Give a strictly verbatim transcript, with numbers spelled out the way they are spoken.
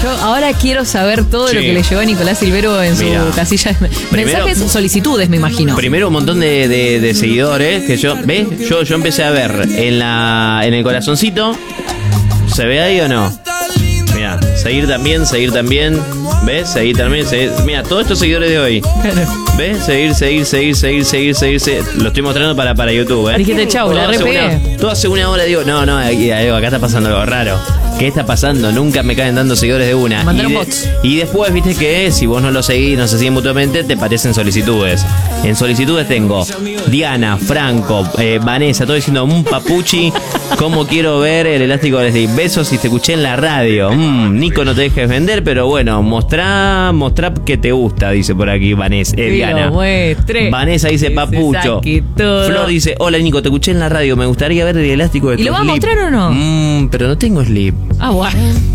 Yo ahora quiero saber todo Sí. lo que le llegó a Nicolás Silvero en Mira. su casilla de Primero- mensajes, solicitudes, me imagino. Primero un montón de, de- de seguidores que yo, ¿ves? Yo, yo empecé a ver en la en el corazoncito. ¿Se ve ahí o no? Mira, seguir también, seguir también. ¿Ves? Seguir también, seguir. Mira, todos estos seguidores de hoy. ¿Ves? Seguir, seguir, seguir, seguir, seguir, seguir, seguir. Lo estoy mostrando para, para YouTube, ¿eh? Dijiste chau, la Todo hace re una- pegué. Todo hace una hora digo, no, no, aquí- digo, acá está pasando algo raro. ¿Qué está pasando? Nunca me caen dando seguidores de una. Mandaron y, de- bots. y después, viste que si vos no lo seguís, no se siguen mutuamente, te parecen solicitudes. En solicitudes tengo Diana, Franco, eh, Vanessa, todo diciendo, un papuchi, cómo quiero ver el elástico de Leslie. Besos y te escuché en la radio. Mm, Nico, no te dejes vender, pero bueno, mostrá, mostrá que te gusta, dice por aquí Vanessa, eh, Que Diana. lo muestre. Vanessa dice Que se papucho. saque todo. Flor dice, hola Nico, te escuché en la radio, me gustaría ver el elástico de ¿Y tu lo va a slip". mostrar o no? Mm, pero no tengo slip. Ah, bueno.